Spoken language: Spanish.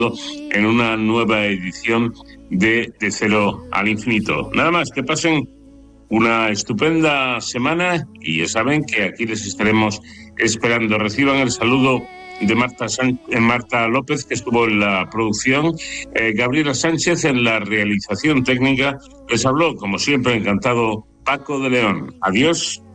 en una nueva edición de Cero al Infinito. Nada más, que pasen una estupenda semana y ya saben que aquí les estaremos esperando. Reciban el saludo de Marta López, que estuvo en la producción, Gabriela Sánchez en la realización técnica. Les habló, como siempre, encantado, Paco de León. Adiós.